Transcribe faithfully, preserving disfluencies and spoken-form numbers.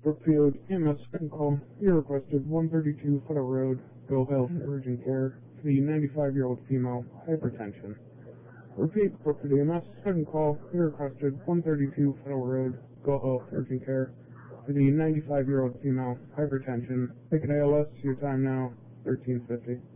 Brookfield E M S second call. You requested one thirty-two Federal Road, Go Health Urgent Care for the ninety-five-year-old female, hypertension. Repeat, Brookfield E M S second call. You requested one thirty-two Federal Road, Go Health Urgent Care for the ninety-five-year-old female, hypertension. Take an A L S. Your time now, thirteen fifty.